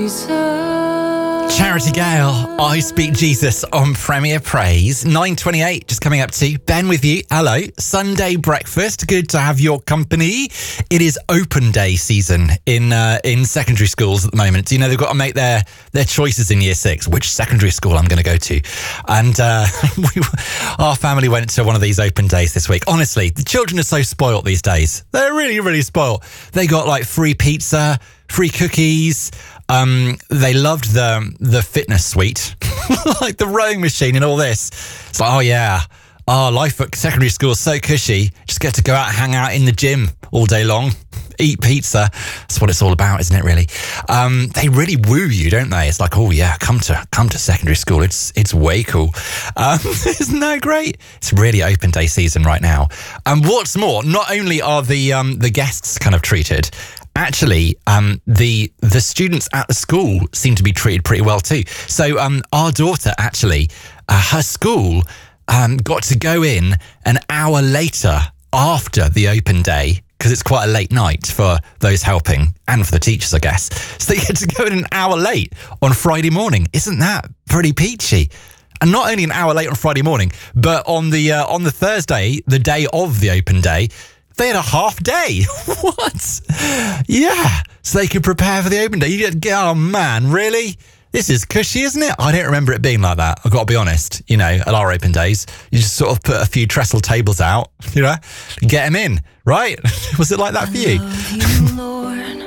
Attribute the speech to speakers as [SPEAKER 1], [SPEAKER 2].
[SPEAKER 1] Charity Gale, I Speak Jesus on Premier Praise. 9:28, just coming up to Ben with you. Hello. Sunday breakfast. Good to have your company. It is open day season in secondary schools at the moment. You know, they've got to make their choices in year 6, which secondary school I'm going to go to. And our family went to one of these open days this week. Honestly, the children are so spoilt these days. They're really, really spoilt. They got like free pizza, free cookies. They loved the fitness suite, like the rowing machine and all this. It's like, oh yeah, life at secondary school is so cushy. Just get to go out, hang out in the gym all day long, eat pizza. That's what it's all about, isn't it? Really, they really woo you, don't they? It's like, oh yeah, come to secondary school. It's way cool. Isn't that great? It's really open day season right now. And what's more, not only are the guests kind of treated. Actually, the students at the school seem to be treated pretty well too. So our daughter, actually, her school got to go in an hour later after the open day, because it's quite a late night for those helping and for the teachers, I guess. So they get to go in an hour late on Friday morning. Isn't that pretty peachy? And not only an hour late on Friday morning, but on the Thursday, the day of the open day, they had a half day. What? Yeah. So they could prepare for the open day. You get, oh man, really? This is cushy, isn't it? I don't remember it being like that. I've got to be honest. You know, at our open days, you just sort of put a few trestle tables out, you know, and get them in, right? Was it like that for you?
[SPEAKER 2] I love you, Lord.